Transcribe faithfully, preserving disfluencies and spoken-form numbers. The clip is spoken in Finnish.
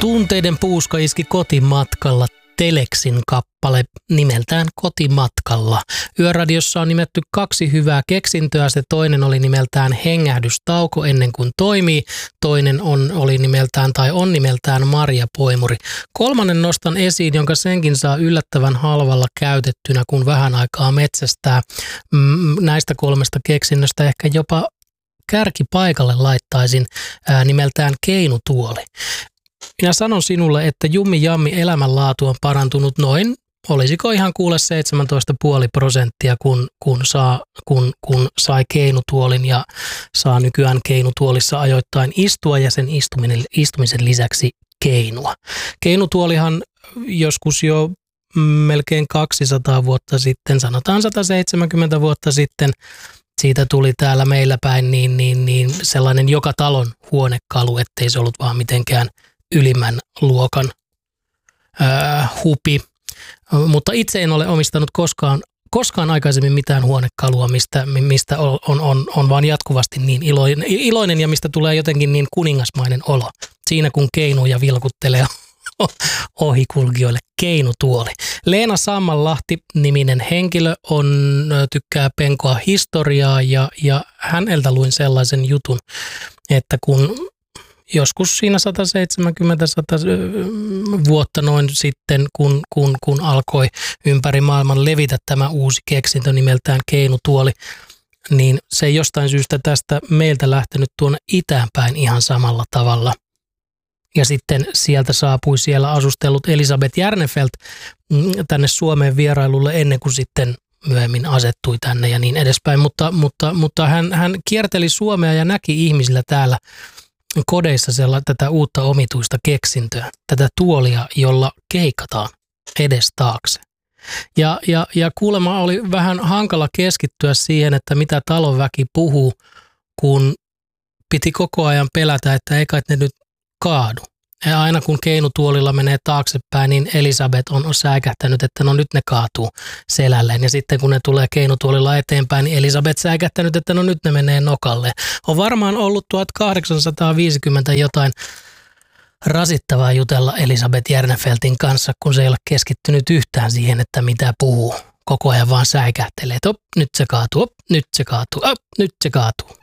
Tunteiden puuska iski kotimatkalla. Teleksin kappale nimeltään Kotimatkalla. Yöradiossa on nimetty kaksi hyvää keksintöä. Se toinen oli nimeltään Hengähdystauko ennen kuin toimii. Toinen on, oli nimeltään tai on nimeltään Marjapoimuri. Kolmannen nostan esiin, jonka senkin saa yllättävän halvalla käytettynä, kun vähän aikaa metsästää. Näistä kolmesta keksinnöstä ehkä jopa kärkipaikalle laittaisin ää, nimeltään Keinutuoli. Minä sanon sinulle, että jummi jammi elämänlaatu on parantunut noin, olisiko ihan kuule seitsemäntoista pilkku viisi prosenttia, kun, kun, saa, kun, kun sai keinutuolin ja saa nykyään keinutuolissa ajoittain istua ja sen istuminen, istumisen lisäksi keinua. Keinutuolihan joskus jo melkein kaksisataa vuotta sitten, sanotaan sata seitsemänkymmentä vuotta sitten, siitä tuli täällä meillä päin niin, niin, niin sellainen joka talon huonekalu, ettei se ollut vaan mitenkään ylimmän luokan ää, hupi. Mutta itse en ole omistanut koskaan, koskaan aikaisemmin mitään huonekalua, mistä, mistä on, on, on vaan jatkuvasti niin iloinen, iloinen ja mistä tulee jotenkin niin kuningasmainen olo. Siinä kun keinuu ja vilkuttelee ohikulkijoille. Keinutuoli. Leena Sammanlahti-niminen henkilö on, tykkää penkoa historiaa ja, ja häneltä luin sellaisen jutun, että kun joskus siinä sata seitsemänkymmentä vuotta noin sitten, kun, kun, kun alkoi ympäri maailman levitä tämä uusi keksintö nimeltään keinutuoli, niin se ei jostain syystä tästä meiltä lähtenyt tuonne itään päin ihan samalla tavalla. Ja sitten sieltä saapui siellä asustellut Elisabeth Järnefelt tänne Suomeen vierailulle ennen kuin sitten myöhemmin asettui tänne ja niin edespäin. Mutta, mutta, mutta hän, hän kierteli Suomea ja näki ihmisillä täällä kodeissa sella, tätä uutta omituista keksintöä, tätä tuolia, jolla keikataan edes taakse. Ja, ja, ja kuulemma oli vähän hankala keskittyä siihen, että mitä talonväki puhuu, kun piti koko ajan pelätä, että ei kai ne nyt kaadu. Ja aina kun keinutuolilla menee taaksepäin, niin Elisabeth on säikähtänyt, että no nyt ne kaatuu selälleen. Ja sitten kun ne tulee keinutuolilla eteenpäin, niin Elisabeth säikähtänyt, että no nyt ne menee nokalle. On varmaan ollut tuhatkahdeksansataaviisikymmentä jotain rasittavaa jutella Elisabeth Järnefeltin kanssa, kun se ei ole keskittynyt yhtään siihen, että mitä puhuu. Koko ajan vaan säikähtelee, että op, nyt se kaatuu, op, nyt se kaatuu, op, nyt se kaatuu.